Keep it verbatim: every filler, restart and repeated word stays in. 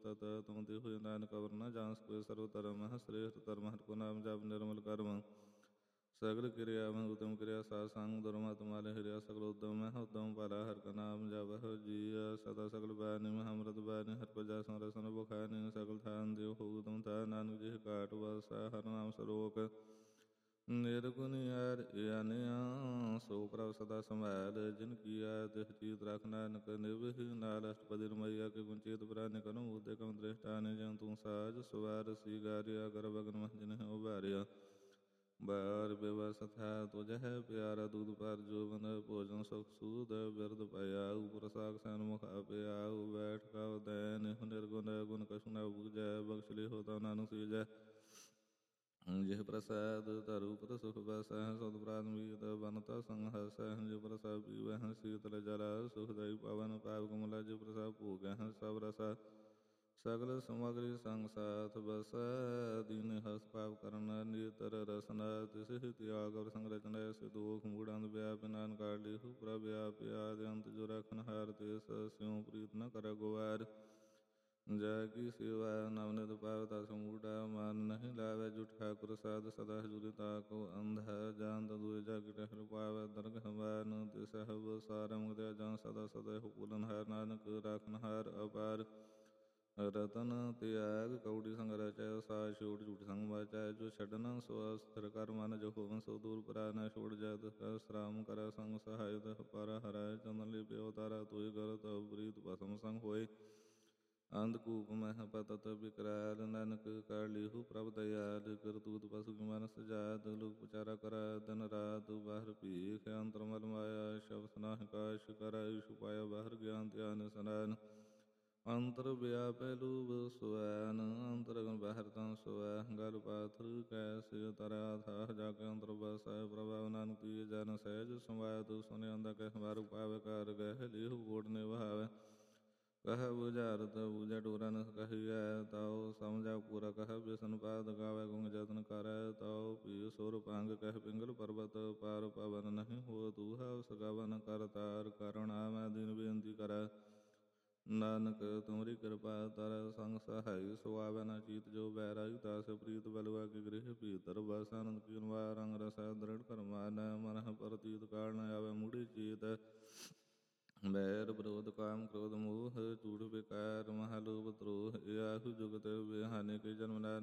ਤਤ ਤੁਮ ਤੇ ਹੋਏ ਨਾਨਕ ਅਵਰ ਨ ਜਾਣ ਸਕੋਏ ਸਰਵ ਧਰਮ ਸ੍ਰੇਸ਼ਟ ਧਰਮ ਹਰਿ ਕੋ ਨਾਮ ਜਪ ਨਿਰਮਲ ਕਰਮ ਸਗਲ ਕਿਰਿਆ ਮੈਂ ਉਤਮ ਕਿਰਿਆ ਸਾਧ ਸੰਗ ਦੁਰਮਾ ਤੁਮਾਰੇ ਹਿਰਿਆ ਸਗਲ ਉਦਮ ਮੈਂ ਉਦਮ ਪਾਲਾ ਹਰਿ ਕਾ ਨਾਮ ਜਪਿ ਜੀਅ ਸਦਾ ਸਗਲ ਬਾਣੀ ਮੈਂ ਅੰਮ੍ਰਿਤ ਬਾਣੀ ਹਰਿ ਕੋ ਜਸ ਰਸਨ ਬੁਖਾਇ ਸਗਲ ਥਾਨ ਦਿਓ ਹੋ ਉਦਮ ਥਾ ਨਾਨਕ ਜਿਹ ਘਾਟ ਵਸੈ ਹਰਿ ਨਾਮ ਸਰੋਕ ਨਿਰਗੁਣ ਯਾਰ ਅਨਿਆ ਸੋ ਪ੍ਰਭ ਸਦਾ ਸੰਭਾਲ ਜਿਨ ਕੀਆ ਤਿਹ ਚੀਤ ਰਖ ਨਾਨਕ ਨਿਰਵਹਿ ਨਾਲ ਅਸ਼ਟਪਦੀ ਰਮਈਆ ਕੇ ਗੁੰਚੇਤ ਪ੍ਰਾਨ ਕਰਮ ਉਦੇ ਕਮ ਦ੍ਰਿਸ਼ਟਾਨ ਜਨ ਤੂੰ ਸਾਜ ਸਵਾਰ ਸੀ ਗਾਰਿਆ ਕਰ ਬਗਨ ਮਹ ਜਿਨ ਉਭਾਰਿਆ ਬਾਰ ਬਿਵਸ ਥਾ ਤੁਜਹ ਪਿਆਰਾ ਦੂਧ ਪਰ ਜੋਬਨ ਭੋਜਨ ਸੁਖ ਸੂਦ ਬਿਰਦ ਪਾਇਆ ਉਪਰ ਸਾਖ ਸੈਨ ਮੁਖ ਆਪਿਆ ਬੈਠ ਕਾ ਦੈਨ ਨਿਰਗੁਣ ਗੁਣ ਕਛੁ ਨ ਬੂਝੈ ਬਖਸ਼ ਲਿ ਹੋਤਾ ਨਾਨਕ ਸੀਜੈ ਜਿਹ ਪ੍ਰਸਾਦ ਧਰੂ ਪਤ ਸੁਖ ਬਸੈ ਸਦ ਪ੍ਰਾਥਮਿਕ ਬਨਤਾ ਸੰਹਸੈ ਜਿ ਪ੍ਰਸਾਦ ਪੀਵੈ ਸੀਤਲ ਜਲ ਸੁਖਦਾਈ ਪਵਨ ਪਾਵ ਕਮਲਾ ਜਿ ਪ੍ਰਸਾਦ ਭੋਗੈ ਸਭ ਰਸਾ ਸਗਲ ਸਮਗਰੀ ਸੰਗ ਸਾਥ ਬਸੈ ਦੀਨ ਹਸ ਪਾਪ ਕਰਨ ਨੀਤਰ ਰਸਨਾ ਤਿਸ ਤਿਆਗ ਔਰ ਸੰਗ ਰਚਨਾ ਸੇ ਦੋਖ ਮੂੜੰਦ ਵਿਆਪ ਨਾਨ ਕਾੜ ਲਿਹੁ ਪ੍ਰਭ ਆਪ ਆਦ ਅੰਤ ਜੋ ਰਖਨ ਹਾਰ ਤਿਸ ਸਿਉ ਪ੍ਰੀਤ ਨ ਕਰ ਗਵਾਰ ਜੈ ਕੀ ਸੇਵਾ ਨਵਨਿਤ ਪਾਵਤਾ ਸਮੂਡਾ ਮਨ ਨਹੀਂ ਲਾਵੇ ਜੋ ਠਾਕੁਰ ਸਾਧ ਸਦਾ ਹਜੂਰੀ ਤਾਕੋ ਅੰਧਾ ਜਾਨ ਦੂਏ ਜਗ ਟਹਿਰ ਪਾਵੇ ਦਰਗ ਹਵਾਨ ਤਿਸ ਹਵ ਸਾਰ ਮੁਗਦਿਆ ਜਾਂ ਸਦਾ ਸਦਾ ਹੁਕੁਲਨ ਹਾਰ ਨਾਨਕ ਰਾਖਨ ਹਾਰ ਅਪਾਰ ਰਤਨ ਤਿਆਗ ਕੌੜੀ ਸੰਗ ਰਚੈ ਸਾ ਛੋੜ ਝੂਠ ਸੰਗ ਵਾਚੈ ਜੋ ਛੱਡਨ ਸੋ ਅਸਥਿਰ ਕਰ ਮਨ ਜੋ ਹੋਵਨ ਸੋ ਦੂਰ ਪਰਾ ਨ ਛੋੜ ਜਦ ਕਾ ਸਰਾਮ ਕਰ ਸੰਗ ਸਹਾਇ ਦਹ ਪਰ ਹਰੈ ਚੰਦਨ ਲਿ ਪਿਓ ਤਾਰਾ ਤੋਇ ਗਰਤ ਪ੍ਰੀਤ ਭਸਮ ਸੰਗ ਹੋਏ ਅੰਧਕੂਪ ਮਹਿ ਪਤਤ ਵਿਕਰਾਲ ਨਾਨਕ ਕਰ ਲਿਹੁ ਪ੍ਰਭ ਦਇਆਲ ਕਰਤੂਤ ਪਸੁ ਮਨ ਸਜਾਤ ਲੋਕ ਪੁਚਾਰਾ ਕਰੈ ਦਿਨ ਰਾਤ ਬਾਹਰ ਭੀਖ ਅੰਤਰ ਮਲ ਮਾਇਆ ਸ਼ਬਦ ਨਾਹਿ ਕਾਸ਼ ਕਰੈ ਛੁਪਾਇਆ ਬਾਹਰ ਗਿਆਨ ਧਿਆਨ ਸਨਾਨ ਅੰਤਰ ਵਿਆਪੈ ਲੂਭ ਸੁਐਨ ਅੰਤਰ ਗਨ ਬਾਹਰ ਤਾਂ ਸੁਐ ਗਲ ਪਾਥਰ ਕੈਸੇ ਤਰਾ ਥਾਹ ਜਾ ਕੇ ਅੰਤਰ ਬਸੈ ਪ੍ਰਭਾਵ ਨਾਨਕ ਤੀਏ ਜਨ ਸਹਿਜ ਸੰਵਾਦ ਸੁਨੇ ਅੰਦਾ ਕਹਿ ਵਾਰ ਪਾਵੈ ਕਰ ਗਹਿ ਲਿਹੁ ਗੋੜ ਨਿਭਾਵੈ ਕਹ ਬੁਝਾਰਤ ਬੂਝੈ ਟੋਰਾ ਨ ਕਹੀਐ ਤਾਉ ਸਮਝਾ ਪੂਰਾ ਕਹ ਬਿਸਨ ਪਾਦ ਗਾਵੈ ਗੁੰਗ ਜਤਨ ਕਰੈ ਤਾਉ ਪੀ ਸੁਰ ਭੰਗ ਕਹਿ ਪਿੰਗਲ ਪਰਬਤ ਪਾਰ ਪਵਨ ਨਹੀਂ ਹੋ ਤੂ ਹਵ ਸਗਵਨ ਕਰ ਤਾਰ ਕਰੁਣਾ ਮੈਂ ਦੀਨ ਬੇਨਤੀ ਕਰੈ ਨਾਨਕ ਤੁਮਰੀ ਕਿਰਪਾ ਤਰ ਸੰਗ ਸਹਾਈ ਸੁਆਵੈ ਨ ਚੀਤ ਜੋ ਬੈਰਾਈ ਤਾਸ ਪ੍ਰੀਤ ਬਲਵਾ ਕੇ ਗ੍ਰਹਿ ਭੀਤਰ ਬਸ ਆਨੰਦ ਕੀਨਵਾ ਰੰਗ ਰਸੈ ਦ੍ਰਿੜ ਕਰਮਾ ਨ ਮਨః ਪ੍ਰਤੀਤ ਕਾਲ ਨ ਆਵੈ ਮੂੜੀ ਚੀਤ ਬੈਰ ਵਿਰੋਧ ਕਾਮ ਕ੍ਰੋਧ ਮੋਹ ਝੂਠ ਵਿਕਾਰ ਮਹਾ ਲੋਭ ਦ੍ਰੋਹ ਆਹੂ ਜੁਗਤ ਬਿਹਾਨੇ ਕੇ ਜਨਮ